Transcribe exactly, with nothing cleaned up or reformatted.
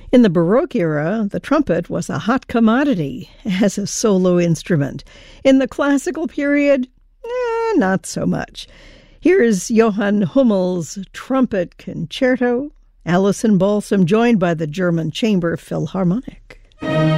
In the Baroque era, the trumpet was a hot commodity as a solo instrument. In the classical period, eh, not so much. Here's Johann Hummel's Trumpet Concerto, Alison Balsam joined by the German Chamber Philharmonic.